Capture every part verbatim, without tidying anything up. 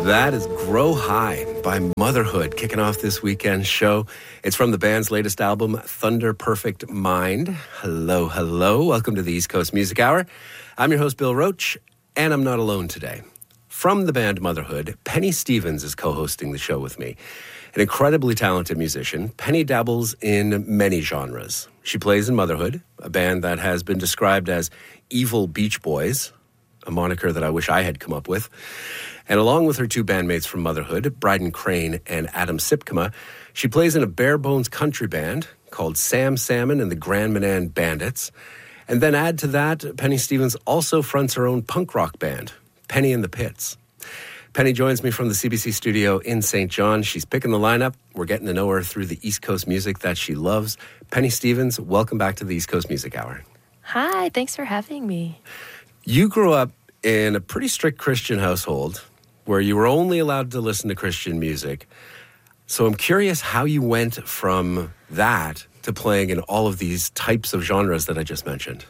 That is Grow High by Motherhood, kicking off this weekend's show. It's from the band's latest album, Thunder Perfect Mind. Hello, hello. Welcome to the East Coast Music Hour. I'm your host, Bill Roach, and I'm not alone today. From the band Motherhood, Penny Stevens is co-hosting the show with me. An incredibly talented musician, Penny dabbles in many genres. She plays in Motherhood, a band that has been described as Evil Beach Boys, a moniker that I wish I had come up with. And along with her two bandmates from Motherhood, Bryden Crane and Adam Sipkema, she plays in a bare-bones country band called Sam Salmon and the Grand Manan Bandits. And then add to that, Penny Stevens also fronts her own punk rock band, Penny and the Pits. Penny joins me from the C B C studio in Saint John. She's picking the lineup. We're getting to know her through the East Coast music that she loves. Penny Stevens, welcome back to the East Coast Music Hour. Hi, thanks for having me. You grew up in a pretty strict Christian household where you were only allowed to listen to Christian music. So I'm curious how you went from that to playing in all of these types of genres that I just mentioned.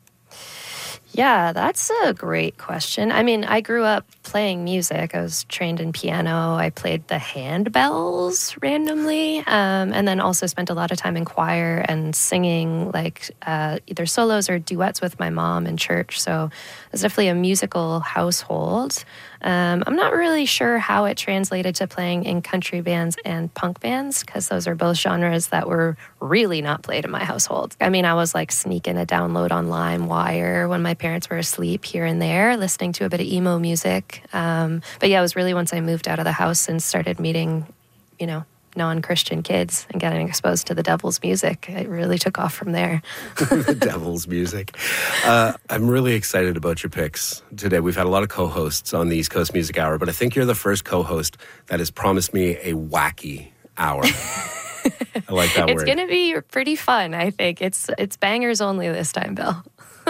Yeah, that's a great question. I mean, I grew up playing music. I was trained in piano. I played the handbells randomly, um, and then also spent a lot of time in choir and singing, like uh, either solos or duets with my mom in church. So it was definitely a musical household. Um, I'm not really sure how it translated to playing in country bands and punk bands, because those are both genres that were really not played in my household. I mean, I was like sneaking a download on LimeWire when my parents were asleep here and there, listening to a bit of emo music. Um, but yeah, it was really once I moved out of the house and started meeting, you know, non-Christian kids and getting exposed to the devil's music. It really took off from there. The devil's music. Uh, I'm really excited about your picks today. We've had a lot of co-hosts on the East Coast Music Hour, but I think you're the first co-host that has promised me a wacky hour. I like that it's word. It's going to be pretty fun, I think. It's it's bangers only this time, Bill.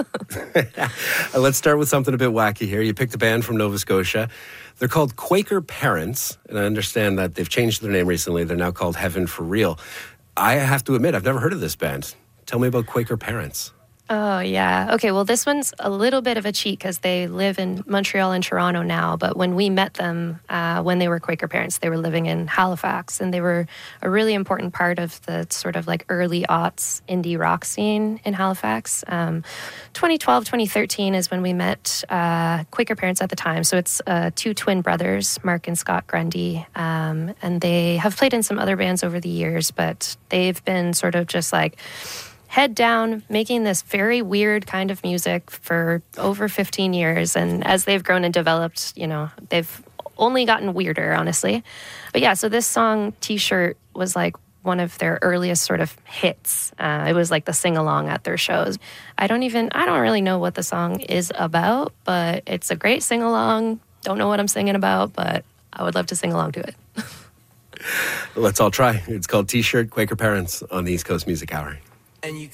Let's start with something a bit wacky here. You picked a band from Nova Scotia. They're called Quaker Parents, and I understand that they've changed their name recently. They're now called Heaven for Real. I have to admit, I've never heard of this band. Tell me about Quaker Parents. Oh, yeah. Okay, well, this one's a little bit of a cheat because they live in Montreal and Toronto now. But when we met them, uh, when they were Quaker Parents, they were living in Halifax. And they were a really important part of the sort of like early aughts indie rock scene in Halifax. Um, twenty twelve, twenty thirteen is when we met uh, Quaker Parents at the time. So it's uh, two twin brothers, Mark and Scott Grundy. Um, and they have played in some other bands over the years, but they've been sort of just like head down, making this very weird kind of music for over fifteen years. And as they've grown and developed, you know, they've only gotten weirder, honestly. But yeah, so this song, T-Shirt, was like one of their earliest sort of hits. Uh, it was like the sing-along at their shows. I don't even, I don't really know what the song is about, but it's a great sing-along. Don't know what I'm singing about, but I would love to sing along to it. Let's all try. It's called T-Shirt, Quaker Parents on the East Coast Music Hour. And you